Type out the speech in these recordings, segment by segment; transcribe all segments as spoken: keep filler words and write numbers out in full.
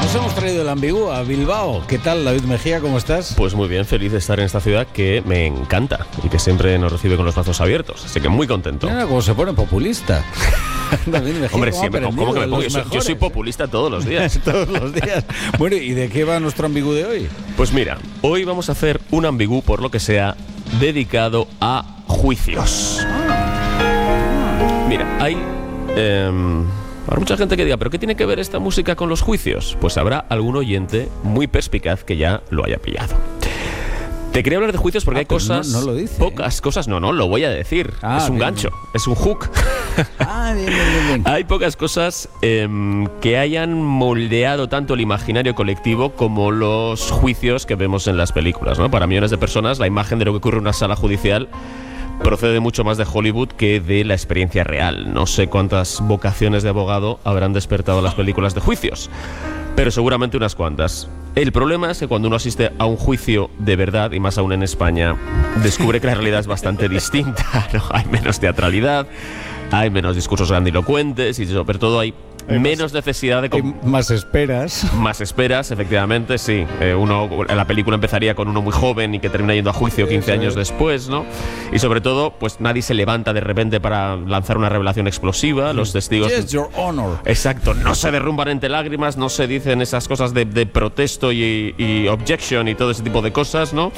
Nos hemos traído el ambigú a Bilbao. ¿Qué tal, David Mejía? ¿Cómo estás? Pues muy bien, feliz de estar en esta ciudad que me encanta y que siempre nos recibe con los brazos abiertos. Así que muy contento. Mira cómo se pone populista. David Mejía, Hombre, ¿cómo siempre, ¿cómo que me pongo? Yo soy, yo soy mejores? populista todos los días. Todos los días. Bueno, ¿y de qué va nuestro ambigú de hoy? Pues mira, hoy vamos a hacer un ambigú, por lo que sea, dedicado a juicios. Mira, hay... Eh, Habrá mucha gente que diga, ¿pero qué tiene que ver esta música con los juicios? Pues habrá algún oyente muy perspicaz que ya lo haya pillado. Te quería hablar de juicios porque Ah, hay cosas, no, no lo dice, pocas ¿eh? cosas, no, no, lo voy a decir. Ah, es un bien, gancho, bien. es un hook. Ah, bien, bien, bien, bien. Hay pocas cosas eh, que hayan moldeado tanto el imaginario colectivo como los juicios que vemos en las películas, ¿no? Para millones de personas, la imagen de lo que ocurre en una sala judicial procede mucho más de Hollywood que de la experiencia real. No sé cuántas vocaciones de abogado habrán despertado las películas de juicios, pero seguramente unas cuantas. El problema es que cuando uno asiste a un juicio de verdad, y más aún en España, descubre que la realidad es bastante distinta, ¿no? Hay menos teatralidad, hay menos discursos grandilocuentes y sobre todo hay Hay menos más- necesidad de... Hay com- más esperas. Más esperas, efectivamente, sí. Eh, uno, la película empezaría con uno muy joven y que termina yendo a juicio quince Eso años es. después, ¿no? Y sobre todo, pues nadie se levanta de repente para lanzar una revelación explosiva. Los testigos... Yes, your honor. Exacto, no se derrumban entre lágrimas, no se dicen esas cosas de, de protesto y, y objection y todo ese tipo de cosas, ¿no?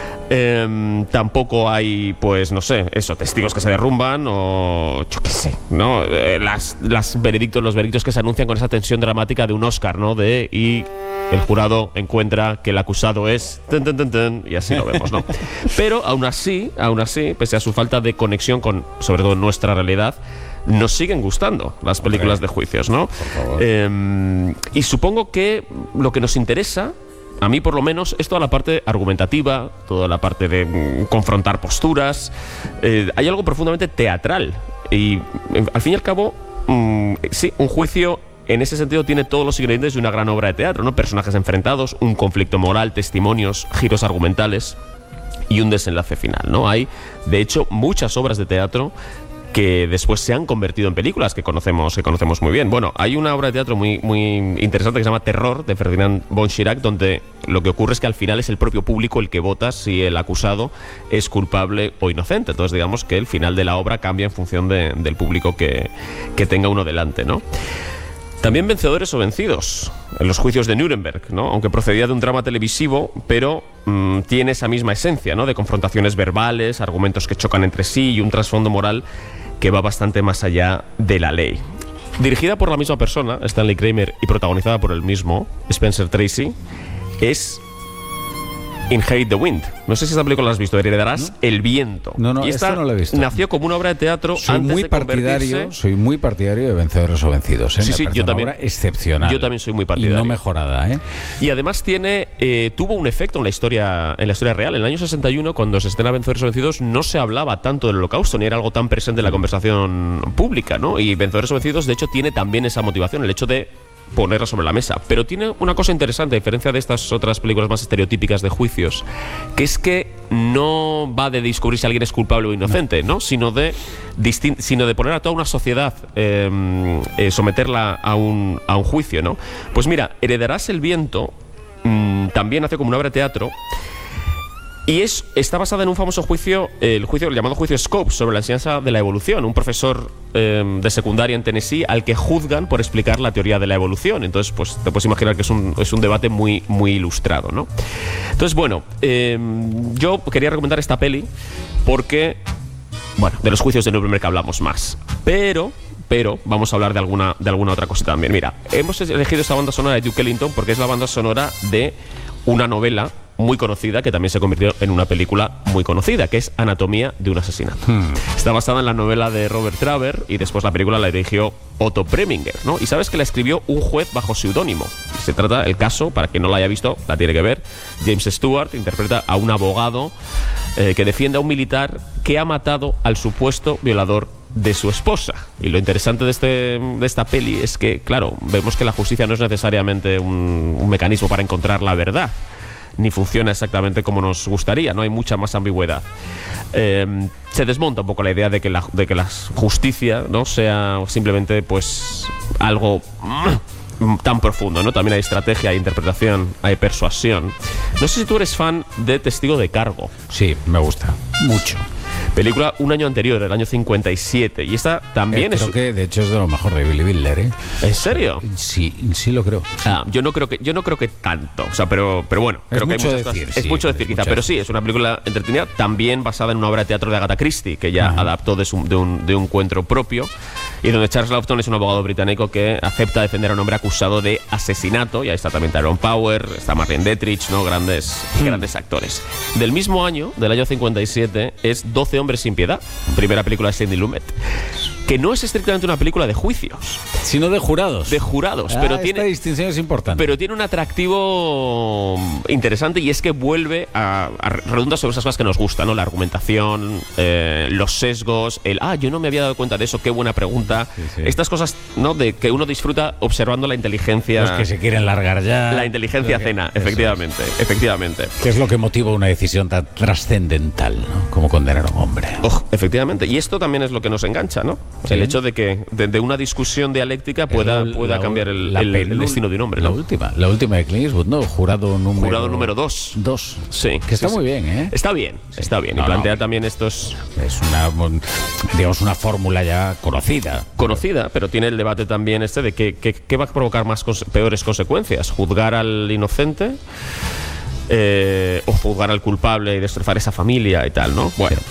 Eh, tampoco hay, pues, no sé, eso, testigos que se derrumban o yo qué sé, ¿no? Eh, las, las veredictos, los veredictos que se anuncian con esa tensión dramática de un Oscar, ¿no? De y el jurado encuentra que el acusado es ten, ten, ten, ten, y así lo vemos, ¿no? Pero aún así, aún así, pese a su falta de conexión con, sobre todo, nuestra realidad, nos siguen gustando las películas Hombre, de juicios, ¿no? favor. Eh, y supongo que lo que nos interesa, a mí por lo menos, es toda la parte argumentativa, toda la parte de mm, confrontar posturas. Eh, hay algo profundamente teatral. Y eh, al fin y al cabo, mm, sí, un juicio en ese sentido tiene todos los ingredientes de una gran obra de teatro, ¿no? Personajes enfrentados, un conflicto moral, testimonios, giros argumentales y un desenlace final, ¿no? Hay, de hecho, muchas obras de teatro que después se han convertido en películas que conocemos, que conocemos muy bien. Bueno, hay una obra de teatro muy, muy interesante que se llama Terror, de Ferdinand von Schirach, donde lo que ocurre es que al final es el propio público el que vota si el acusado es culpable o inocente. Entonces, digamos que el final de la obra cambia en función de- del público que, que tenga uno delante, ¿no? También Vencedores o Vencidos, en los juicios de Nuremberg, ¿no? Aunque procedía de un drama televisivo, pero mm, tiene esa misma esencia, ¿no? De confrontaciones verbales, argumentos que chocan entre sí y un trasfondo moral que va bastante más allá de la ley. Dirigida por la misma persona, Stanley Kramer, y protagonizada por el mismo, Spencer Tracy, es In Hate the Wind. No sé si esta película la has visto, Heredarás el viento. No, no, y esta no la he visto. nació como una obra de teatro Soy antes muy de partidario, convertirse- soy muy partidario de Vencedores o Vencidos, ¿eh? Sí, Me sí, parece yo una también. obra excepcional. Yo también soy muy Y partidario. no mejorada, ¿eh? Y además tiene eh, tuvo un efecto en la historia en la historia real. En el año sesenta y uno, cuando se estrena Vencedores o Vencidos, no se hablaba tanto del Holocausto, ni era algo tan presente en la conversación pública, ¿no? Y Vencedores o Vencidos, de hecho, tiene también esa motivación, el hecho de ponerla sobre la mesa. Pero tiene una cosa interesante, a diferencia de estas otras películas más estereotípicas de juicios, que es que no va de descubrir si alguien es culpable o inocente, ¿no? Sino de distin- sino de poner a toda una sociedad, eh, eh, someterla a un, a un juicio, ¿no? Pues mira, Heredarás el viento mm, también nació como una obra de teatro. Y es, está basada en un famoso juicio, el juicio el llamado juicio Scopes, sobre la enseñanza de la evolución. Un profesor eh, de secundaria en Tennessee al que juzgan por explicar la teoría de la evolución. Entonces, pues te puedes imaginar que es un, es un debate muy, muy ilustrado, ¿no? Entonces, bueno, eh, yo quería recomendar esta peli porque, bueno, de los juicios de Nuremberg hablamos más. Pero... Pero vamos a hablar de alguna, de alguna otra cosa también. Mira, hemos elegido esta banda sonora de Duke Ellington porque es la banda sonora de una novela muy conocida que también se convirtió en una película muy conocida, que es Anatomía de un asesinato. Hmm. Está basada en la novela de Robert Traver y después la película la dirigió Otto Preminger, ¿no? Y sabes que la escribió un juez bajo seudónimo. Se trata, el caso, para quien no la haya visto, la tiene que ver. James Stewart interpreta a un abogado eh, que defiende a un militar que ha matado al supuesto violador de su esposa. Y lo interesante de, este, de esta peli es que, claro, vemos que la justicia no es necesariamente un, un mecanismo para encontrar la verdad, ni funciona exactamente como nos gustaría, no hay mucha más ambigüedad. Eh, se desmonta un poco la idea de que la, de que la justicia no sea simplemente pues algo tan profundo, ¿no? También hay estrategia, hay interpretación, hay persuasión. No sé si tú eres fan de Testigo de Cargo. Sí, me gusta. Mucho. Película un año anterior, el año cincuenta y siete. Y esta también eh, es... Creo que de hecho es de lo mejor de Billy Wilder, ¿eh? ¿En serio? Sí, sí lo creo. Ah, yo no creo que yo no creo que tanto, o sea, pero pero bueno, es creo que hay mucho muchas decir, cosas. sí, Es mucho decir es quizá, mucho pero decir. sí, es una película entretenida, también basada en una obra de teatro de Agatha Christie, que ya Ajá. adaptó de, su- de un, de un cuento propio, y donde Charles Laughton es un abogado británico que acepta defender a un hombre acusado de asesinato, y ahí está también Tyrone Power, está Marlene Dietrich, ¿no? Grandes, Hmm. grandes actores. Del mismo año, del año cincuenta y siete, es doce hombres sin piedad, primera película de Sidney Lumet, que no es estrictamente una película de juicios, Sino de jurados. de jurados, Ah, pero esta tiene... distinción es importante. Pero tiene un atractivo interesante, y es que vuelve a, a redunda sobre esas cosas que nos gustan, ¿no? La argumentación, eh, los sesgos, el ah, yo no me había dado cuenta de eso, qué buena pregunta. Sí, sí. Estas cosas, ¿no? De que uno disfruta observando la inteligencia. Los que se quieren largar ya. La inteligencia Lo que- cena, eso efectivamente, efectivamente. es. Que es lo que motiva una decisión tan trascendental, ¿no? Como condenar a un hombre. Oh, efectivamente. Y esto también es lo que nos engancha, ¿no? Sí. El hecho de que de, de una discusión dialéctica pueda, La- pueda la- cambiar el, la el- el penúltima- destino de un hombre, La ¿no? última, la última de Clint Eastwood, ¿no? Jurado número... Jurado número dos. Dos. Sí. Que está sí, muy sí. bien, ¿eh? Está bien, está bien. No, y plantea no. también estos... Es una, digamos, una fórmula ya conocida. conocida, pero tiene el debate también este de que, que- que va a provocar más cos- peores consecuencias, juzgar al inocente eh, o juzgar al culpable y destrozar esa familia y tal, ¿no? Bueno,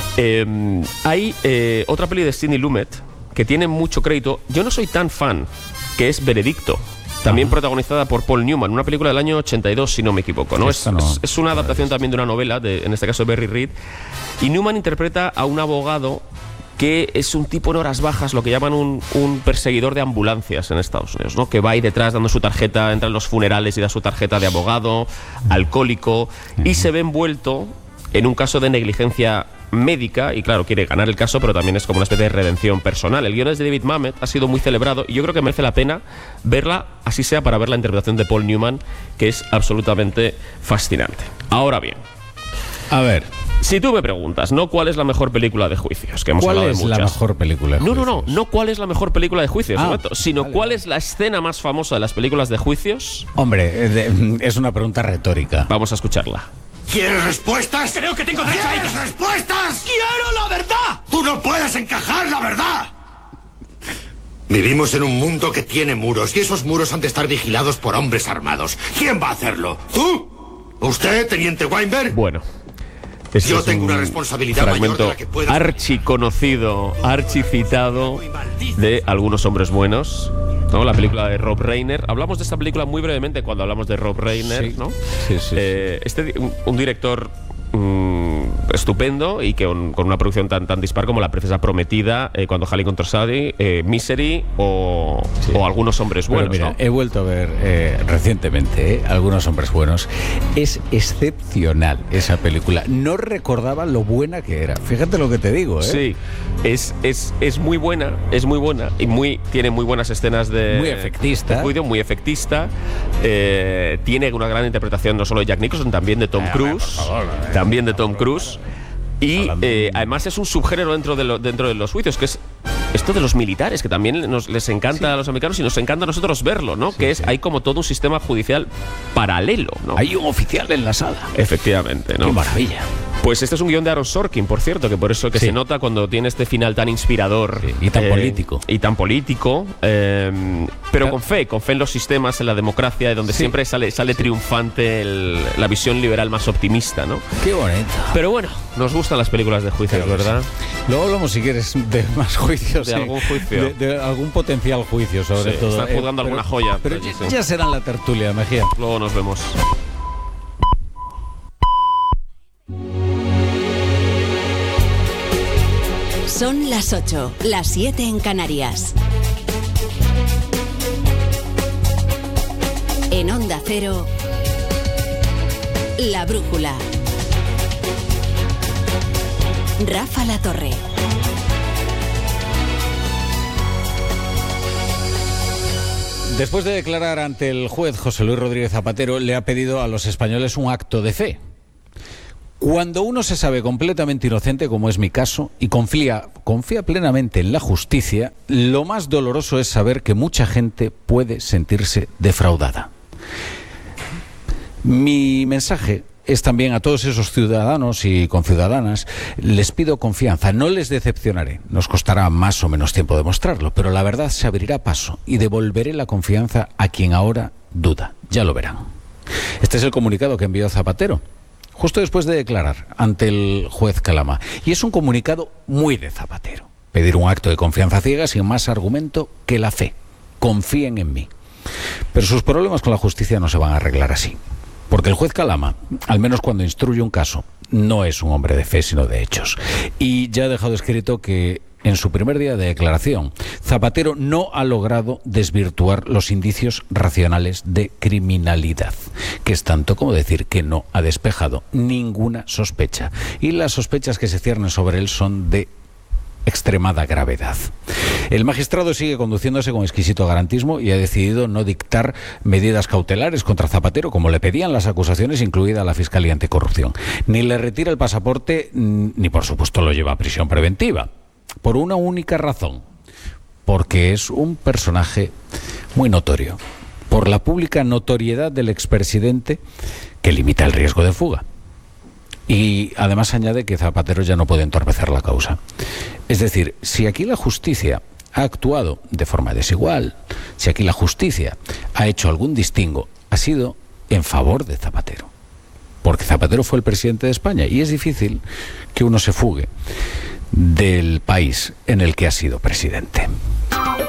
eh, hay eh, otra peli de Sidney Lumet que tiene mucho crédito. Yo no soy tan fan, que es Veredicto. También Ajá. protagonizada por Paul Newman, una película del año ochenta y dos, si no me equivoco, ¿no? Es, Esta no- es- es una adaptación también de una novela, de, en este caso de Berry Reed. Y Newman interpreta a un abogado que es un tipo en horas bajas, lo que llaman un, un perseguidor de ambulancias en Estados Unidos, ¿no? Que va ahí detrás dando su tarjeta, entra en los funerales y da su tarjeta de abogado, alcohólico, y se ve envuelto en un caso de negligencia médica, y claro, quiere ganar el caso, pero también es como una especie de redención personal. El guion es de David Mamet, ha sido muy celebrado, y yo creo que merece la pena verla, así sea para ver la interpretación de Paul Newman, que es absolutamente fascinante. Ahora bien, A ver, si tú me preguntas, no cuál es la mejor película de juicios, que hemos ¿cuál hablado de es la muchas. mejor película de No, no, no, juicios? no cuál es la mejor película de juicios, Ah, un momento, sino vale, cuál vale. es la escena más famosa de las películas de juicios. Hombre, eh, de- es una pregunta retórica. Vamos a escucharla. ¿Quieres respuestas? Creo que tengo derecho a ¿Quieres ellas. respuestas? ¡Quiero la verdad! ¡Tú no puedes encajar la verdad! Vivimos en un mundo que tiene muros, y esos muros han de estar vigilados por hombres armados. ¿Quién va a hacerlo? ¿Tú? ¿Usted, teniente Weinberg? Bueno, este Yo es tengo un una responsabilidad mayor de fragmento la que puedo- archiconocido, archicitado de Algunos hombres buenos, ¿no? La película de Rob Reiner. Hablamos de esta película muy brevemente cuando hablamos de Rob Reiner, Sí. ¿no? Sí, sí, Eh, este di- un, un director mm, estupendo, y que un- con una producción tan tan dispar como La princesa prometida, eh, Cuando Halley encontró a Sally, eh, Misery o, Sí. o Algunos hombres Pero buenos, mira, ¿no? he vuelto a ver eh, recientemente eh, Algunos hombres buenos. Es excepcional esa película. No recordaba lo buena que era. Fíjate lo que te digo, ¿eh? Sí, es, es, es muy buena, es muy buena y muy tiene muy buenas escenas de Muy efectista. de juicio, muy efectista. Eh, tiene una gran interpretación no solo de Jack Nicholson, también de Tom Eh, a ver, Cruise, por favor, eh, también de Tom Cruise. Y Hablando- eh, además es un subgénero dentro de, lo- dentro de los juicios, que es esto de los militares, que también nos, les encanta a los americanos y nos encanta a nosotros verlo, ¿no? que es sí. hay como todo un sistema judicial paralelo, ¿no? Hay un oficial en la sala. Efectivamente, ¿no? Qué maravilla. Pues este es un guión de Aaron Sorkin, por cierto, que por eso que Sí. se nota cuando tiene este final tan inspirador. Sí, y tan político. Y tan político. eh, pero Ah. con fe, con fe en los sistemas, en la democracia, de donde Sí. siempre sale, sale triunfante el- la visión liberal más optimista, ¿no? Qué bonito. Pero bueno, nos gustan las películas de juicios, Claro que ¿verdad? Luego hablamos, si quieres, de más juicios. De sí. algún juicio. De, de algún potencial juicio, sobre Sí, todo. están juzgando pero- alguna joya, Pero pues, ya, sí. ya será en la tertulia, Mejía. Luego nos vemos. Son las ocho, las siete en Canarias. En Onda Cero, La Brújula. Rafa La Torre. Después de declarar ante el juez José Luis Rodríguez Zapatero, le ha pedido a los españoles un acto de fe. Cuando uno se sabe completamente inocente, como es mi caso, y confía, confía plenamente en la justicia, lo más doloroso es saber que mucha gente puede sentirse defraudada. Mi mensaje es también a todos esos ciudadanos y conciudadanas, les pido confianza, no les decepcionaré, nos costará más o menos tiempo demostrarlo, pero la verdad se abrirá paso y devolveré la confianza a quien ahora duda, ya lo verán. Este es el comunicado que envió Zapatero justo después de declarar ante el juez Calama. Y es un comunicado muy de Zapatero. Pedir un acto de confianza ciega sin más argumento que la fe. Confíen en mí. Pero sus problemas con la justicia no se van a arreglar así. Porque el juez Calama, al menos cuando instruye un caso, no es un hombre de fe, sino de hechos. Y ya ha dejado escrito que en su primer día de declaración, Zapatero no ha logrado desvirtuar los indicios racionales de criminalidad, que es tanto como decir que no ha despejado ninguna sospecha. Y las sospechas que se ciernen sobre él son de extremada gravedad. El magistrado sigue conduciéndose con exquisito garantismo y ha decidido no dictar medidas cautelares contra Zapatero, como le pedían las acusaciones, incluida la Fiscalía Anticorrupción. Ni le retira el pasaporte, ni por supuesto lo lleva a prisión preventiva. Por una única razón, porque es un personaje muy notorio, por la pública notoriedad del expresidente que limita el riesgo de fuga. Y además añade que Zapatero ya no puede entorpecer la causa. Es decir, si aquí la justicia ha actuado de forma desigual, si aquí la justicia ha hecho algún distingo, ha sido en favor de Zapatero. Porque Zapatero fue el presidente de España y es difícil que uno se fugue del país en el que ha sido presidente.